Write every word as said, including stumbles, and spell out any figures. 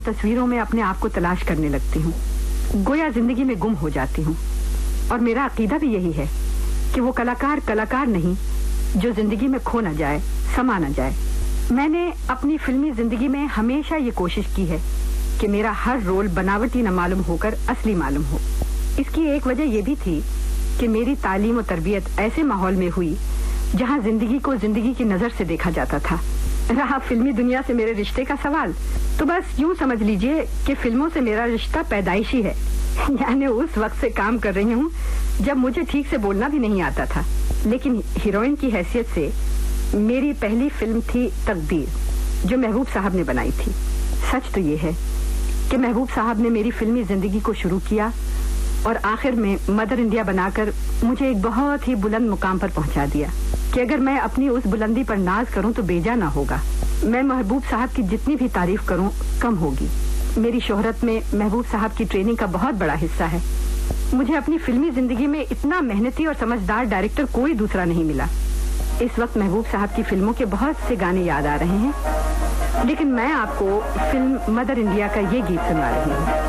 तस्वीरों में अपने आप को तलाश करने लगती हूँ, गोया जिंदगी में गुम हो जाती हूँ। और मेरा अकीदा भी यही है कि वो कलाकार कलाकार नहीं जो जिंदगी में खो न जाए, समा न जाए। मैंने अपनी फिल्मी जिंदगी में हमेशा ये कोशिश की है कि मेरा हर रोल बनावटी न मालूम होकर असली मालूम हो। इसकी एक वजह यह भी थी कि मेरी तालीम और तरबियत ऐसे माहौल में हुई जहाँ जिंदगी को जिंदगी की नजर से देखा जाता था। रहा फिल्मी दुनिया से मेरे रिश्ते का सवाल, तो बस यूं समझ लीजिए कि फिल्मों से मेरा रिश्ता पैदाइशी है। यानी उस वक्त से काम कर रही हूँ जब मुझे ठीक से बोलना भी नहीं आता था, लेकिन हीरोइन की हैसियत से मेरी पहली फिल्म थी तकदीर, जो महबूब साहब ने बनाई थी। सच तो ये है कि महबूब साहब ने मेरी फिल्मी जिंदगी को शुरू किया और आखिर में मदर इंडिया बनाकर मुझे एक बहुत ही बुलंद मुकाम पर पहुंचा दिया कि अगर मैं अपनी उस बुलंदी पर नाज करूं तो बेजा ना होगा। मैं महबूब साहब की जितनी भी तारीफ करूं कम होगी। मेरी शोहरत में महबूब साहब की ट्रेनिंग का बहुत बड़ा हिस्सा है। मुझे अपनी फिल्मी जिंदगी में इतना मेहनती और समझदार डायरेक्टर कोई दूसरा नहीं मिला। इस वक्त महबूब साहब की फिल्मों के बहुत से गाने याद आ रहे हैं, लेकिन मैं आपको फिल्म मदर इंडिया का ये गीत सुना रही हूँ।